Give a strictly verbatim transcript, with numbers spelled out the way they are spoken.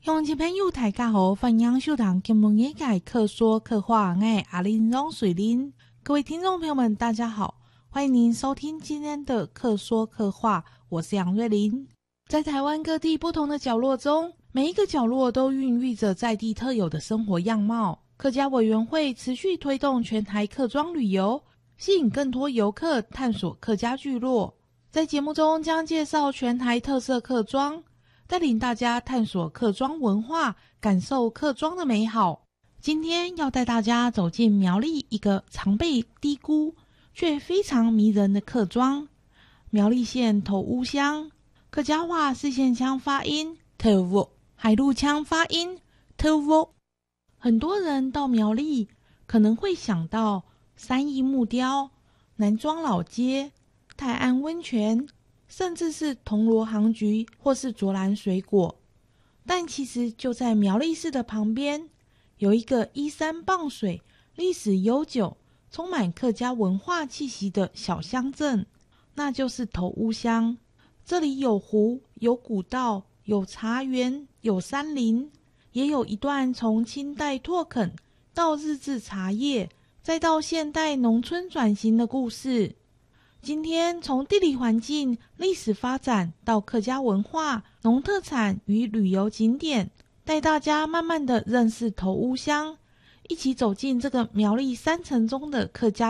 乡亲朋友大家好，欢迎收听金门业界客说客话，我是阿玲容水玲。各位听众朋友们大家好，欢迎您收听今天的客说客话，我是杨瑞玲。在台湾各地不同的角落中，每一个角落都孕育着在地特有的生活样貌。客家委员会持续推动全台客庄旅游，吸引更多游客探索客家聚落。在节目中将介绍全台特色客庄，带领大家探索客庄文化，感受客庄的美好。今天要带大家走进苗栗一个常被低估却非常迷人的客庄——苗栗县头屋乡。客家话四线腔发音头屋，海陆腔发音头屋。很多人到苗栗可能会想到三义木雕、南庄老街、泰安温泉，甚至是铜锣行局或是卓兰水果，但其实就在苗栗市的旁边，有一个依山傍水、历史悠久、充满客家文化气息的小乡镇，那就是头屋乡。这里有湖、有古道、有茶园、有山林，也有一段从清代拓垦到日治茶叶，再到现代农村转型的故事。今天从地理环境、历史发展到客家文化、农特产与旅游景点，带大家慢慢的认识头屋乡，一起走进这个苗栗山城中的客家